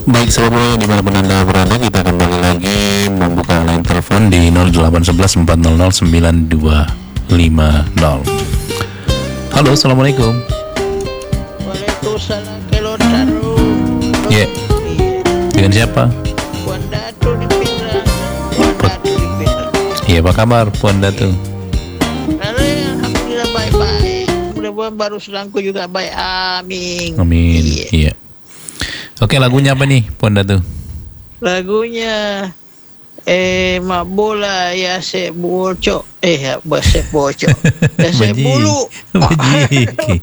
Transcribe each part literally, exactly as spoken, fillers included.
Baik sahabat Buaya, dimanapun Anda berada, kita kembali lagi membuka line telepon di nol delapan satu satu empat nol nol sembilan dua lima nol. Halo, assalamualaikum. Waalaikumsalam. Kalau taruh. Ya. Yeah. Dengan siapa? Puan Datu di Pinang. Puan Datu di Pinang. Iya, apa kabar Puan Datu? Lalu alhamdulillah baik-baik. Mudah-mudahan baru selangku juga baik. Amin. Amin. Iya. Iya. Oke, lagunya apa nih Puan Datu? Lagunya eh mak bola ya se bocok eh ya se bocok ya se bulu. Bajiki.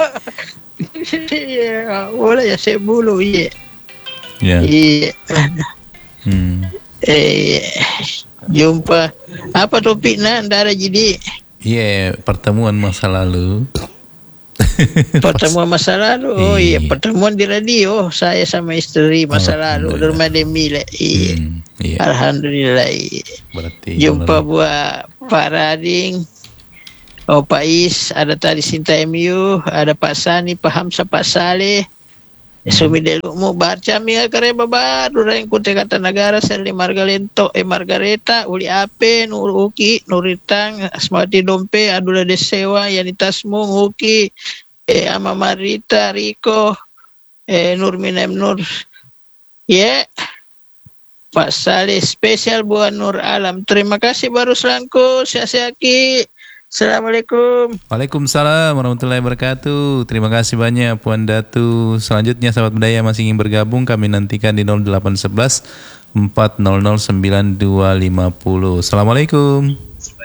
Iya, bola ya se bulu iya. Ya. Iya. Hmm. Eh jumpa apa topiknya Ndara jadi? Iya, yeah, pertemuan masa lalu. Pertemuan masa lalu. Oh iya, pertemuan di radio saya sama istri masa oh, lalu di rumah Demile. Iya. Hmm, iya. Alhamdulillah. Iya. Berarti jumpa benar. Buat Pak Rading, oh Pak Is, ada tadi Sinta M U, ada Pak Sani, Pak Hamsa, Pak Saleh. Hmm. Sumi delukmu baca mi kareba baru yang kute kata negara Seli Margalento eh Margareta Uli Ape Nur Uki Nuritang Asmati Dompe Adula Desewa Yanitasmu Uki eh Ama Marita Riko eh Nur Minem Nur ya yeah. Pak Saleh spesial buat Nur Alam. Terima kasih baru selangku siasaki. Assalamualaikum. Waalaikumsalam warahmatullahi wabarakatuh. Terima kasih banyak Puan Datu. Selanjutnya sahabat budaya masih ingin bergabung, kami nantikan di nol delapan satu satu empat nol nol sembilan dua lima nol. Assalamualaikum.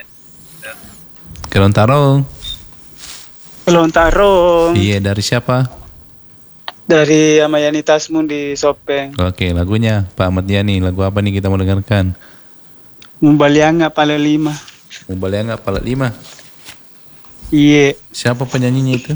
Kelontaro. Kelontaro. Iya, dari siapa? Dari Amayani Tasmun di Sopeng. Oke, lagunya Pak Ahmad Yani. Lagu apa nih kita mau dengarkan? Mumbalianga Pala Lima. Mumbalianga Pala Lima. Iya. Siapa penyanyinya itu?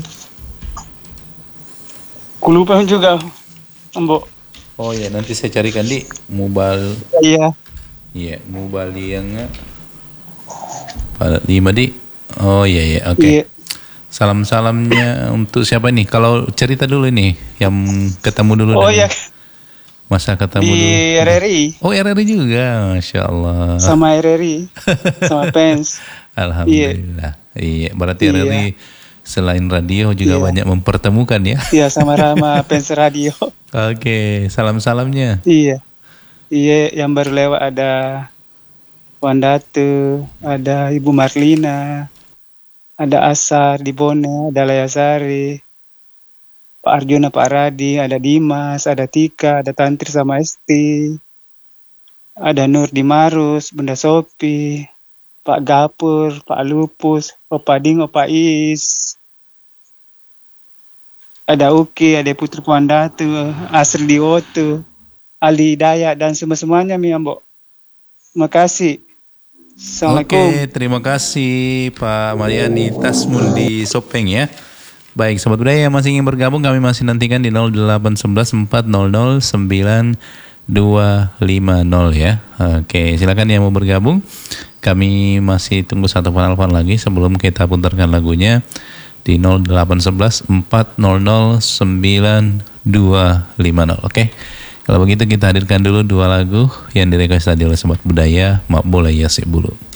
Kulupa juga, Mbok. Oh iya, nanti saya carikan di Mubal. Iya. Iya, Mumbalianga Pala Lima di. Oh iya iya, oke. Okay. Iya. Salam-salamnya untuk siapa nih? Kalau cerita dulu nih, yang ketemu dulu. Oh iya. Masa ketemu di dulu. R R I. Oh R R I juga, Masya Allah. Sama R R I, sama Pens. Alhamdulillah. Iya, berarti iya. R R I selain radio juga iya. banyak mempertemukan ya. Iya, sama Rama Pens Radio. Oke, salam-salamnya. Iya, iya yang baru lewat ada Puan Datu, ada Ibu Marlina, ada Asar di Bone, ada Layasari. Pak Arjuna, Pak Radi, ada Dimas, ada Tika, ada Tantri sama Esti, ada Nur di Marus, Bunda Sopi, Pak Gapur, Pak Lupus, Opa Ding, Opa Is, ada Uki, ada Putri Puan Datu, Asri Diotu, Ali Dayak, dan semua-semuanya mi Mbok. Terima kasih. Assalamualaikum. Oke, terima kasih Pak Mariani Tasmun di Sopeng ya. Baik, sahabat budaya yang masih ingin bergabung, kami masih nantikan di nol delapan satu satu empat nol nol sembilan dua lima nol ya. Oke, silakan yang mau bergabung. Kami masih tunggu satu penelpon lagi sebelum kita putarkan lagunya di nol delapan satu satu empat nol nol sembilan dua lima nol. Oke, kalau begitu kita hadirkan dulu dua lagu yang direkomendasi oleh sahabat budaya, Mak Bola Ya Si Bulu.